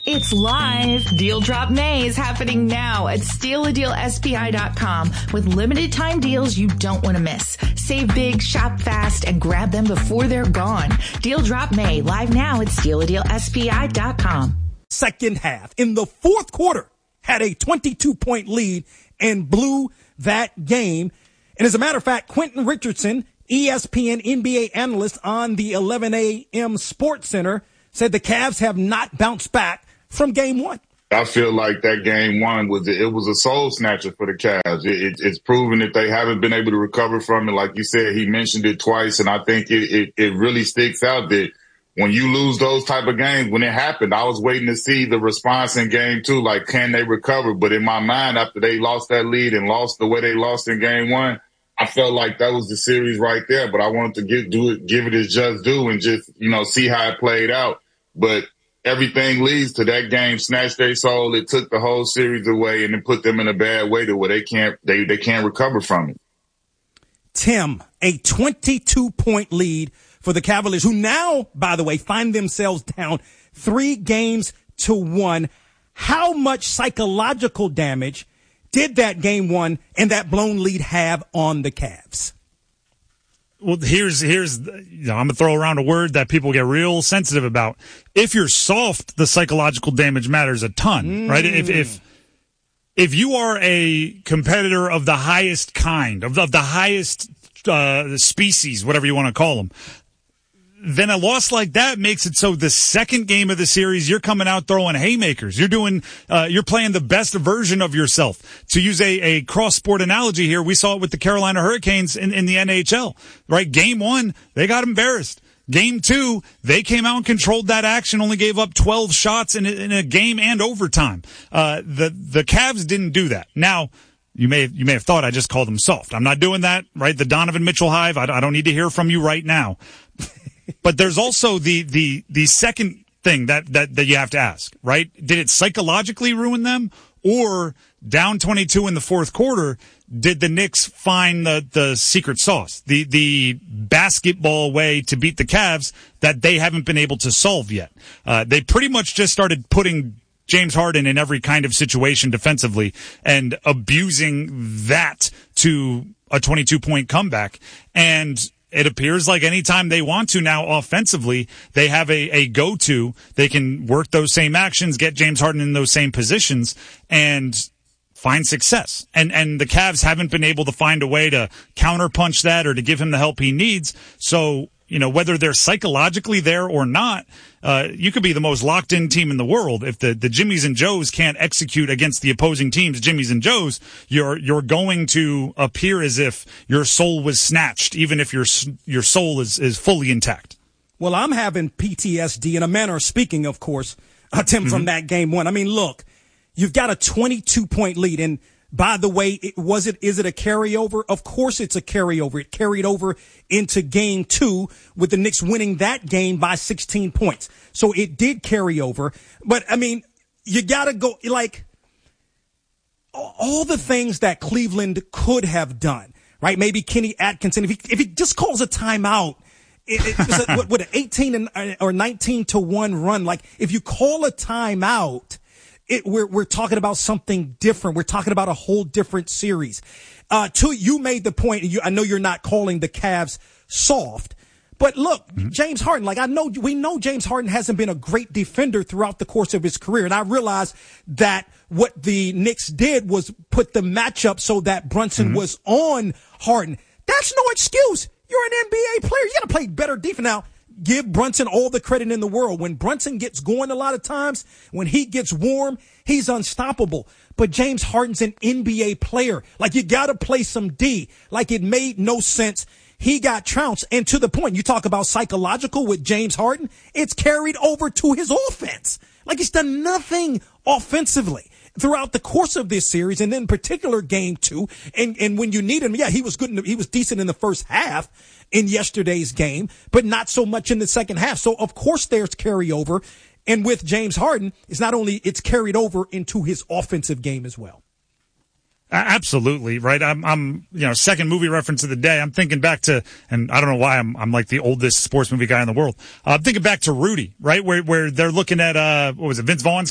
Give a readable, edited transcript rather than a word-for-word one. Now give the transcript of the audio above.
It's live. Deal Drop May is happening now at stealadealspi.com with limited time deals you don't want to miss. Save big, shop fast, and grab them before they're gone. Deal Drop May live now at stealadealspi.com. Second half in the fourth quarter had a 22-point lead and blew that game. And as a matter of fact, Quentin Richardson, ESPN NBA analyst on the 11 a.m. Sports Center, said the Cavs have not bounced back from game one. I feel like that game one was a soul snatcher for the Cavs. It's proven that they haven't been able to recover from it. Like you said, he mentioned it twice, and I think it really sticks out that when you lose those type of games, when it happened, I was waiting to see the response in game two, like, can they recover? But in my mind, after they lost that lead and lost the way they lost in game one, I felt like that was the series right there. But I wanted to give it its just due and just, see how it played out. But everything leads to that game snatched their soul. It took the whole series away and it put them in a bad way to where they can't recover from it. Tim, a 22-point lead for the Cavaliers, who now, by the way, find themselves down 3-1. How much psychological damage did that game one and that blown lead have on the Cavs? Well, here's I'm going to throw around a word that people get real sensitive about. If you're soft, the psychological damage matters a ton, right? If you are a competitor of the highest kind, of the highest species, whatever you want to call them, then a loss like that makes it so the second game of the series, you're coming out throwing haymakers. You're playing the best version of yourself. To use a cross-sport analogy here, we saw it with the Carolina Hurricanes in the NHL, right? Game one, they got embarrassed. Game two, they came out and controlled that action, only gave up 12 shots in a game and overtime. The Cavs didn't do that. Now, you may have thought I just called them soft. I'm not doing that, right? The Donovan Mitchell hive, I don't need to hear from you right now. But there's also the second thing that you have to ask, right? Did it psychologically ruin them, or down 22 in the fourth quarter, did the Knicks find the secret sauce, the basketball way to beat the Cavs that they haven't been able to solve yet? They pretty much just started putting James Harden in every kind of situation defensively and abusing that to a 22-point comeback. And it appears like anytime they want to now offensively, they have a go-to. They can work those same actions, get James Harden in those same positions, and find success. And the Cavs haven't been able to find a way to counterpunch that or to give him the help he needs. So, whether they're psychologically there or not, you could be the most locked-in team in the world. If the Jimmies and Joes can't execute against the opposing team's Jimmies and Joes, you're going to appear as if your soul was snatched, even if your soul is fully intact. Well, I'm having PTSD in a manner of speaking, of course, Tim, from that game one. I mean, look, you've got a 22-point lead, and by the way, is it a carryover? Of course it's a carryover. It carried over into game two with the Knicks winning that game by 16 points. So it did carry over. But, I mean, you got to go, like, all the things that Cleveland could have done, right? Maybe Kenny Atkinson, if he just calls a timeout, it was an 18 or 19-1 run. Like, if you call a timeout, we're talking about something different. We're talking about a whole different series. You made the point, I know you're not calling the Cavs soft, but look, James Harden, we know James Harden hasn't been a great defender throughout the course of his career. And I realize that what the Knicks did was put the matchup so that Brunson was on Harden. That's no excuse. You're an NBA player. You got to play better defense. Now, give Brunson all the credit in the world. When Brunson gets going a lot of times, when he gets warm, he's unstoppable. But James Harden's an NBA player. Like, you got to play some D. Like, it made no sense. He got trounced. And to the point, you talk about psychological with James Harden, it's carried over to his offense. Like, he's done nothing offensively throughout the course of this series, and in particular game two. And when you need him, yeah, he was good. He was decent in the first half in yesterday's game, but not so much in the second half. So of course there's carryover. And with James Harden, it's carried over into his offensive game as well. Absolutely, right. I'm second movie reference of the day. I'm thinking back to, and I don't know why I'm like the oldest sports movie guy in the world. I'm thinking back to Rudy, right? Where they're looking at, Vince Vaughn's